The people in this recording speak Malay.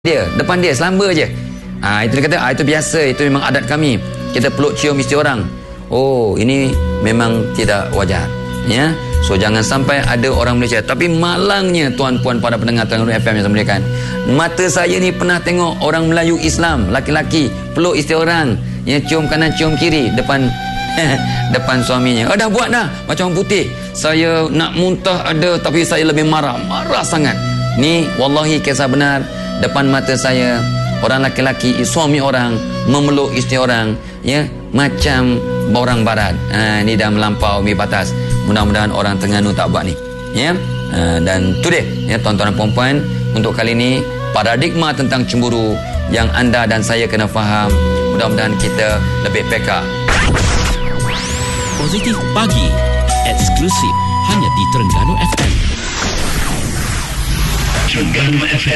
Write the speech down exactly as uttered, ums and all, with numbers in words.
dia, depan dia, selamba je. Ah, itu dia kata, ah, itu biasa, itu memang adat kami. Kita peluk cium isteri orang. Oh, ini memang tidak wajar. Ya. So jangan sampai ada orang Malaysia. Tapi malangnya tuan-puan para pendengar Terengganu F M yang saya muliakan, mata saya ni pernah tengok orang Melayu Islam, laki-laki peluk isteri orang, ya, cium kanan cium kiri depan depan suaminya. Oh, dah buat dah macam orang putih. Saya nak muntah ada, tapi saya lebih marah, marah sangat. Ni wallahi kisah benar depan mata saya. Orang laki-laki, suami orang memeluk isteri orang, ya, macam orang barat. Ha, ni dah melampaui batas. Mudah-mudahan orang Terengganu tak buat ni, ya. Ha, dan tu dia, ya, tuan-tuan dan puan-puan, untuk kali ni paradigma tentang cemburu yang anda dan saya kena faham. Mudah-mudahan kita lebih peka. Positif Pagi, eksklusif hanya di Terengganu F M. Terengganu F M.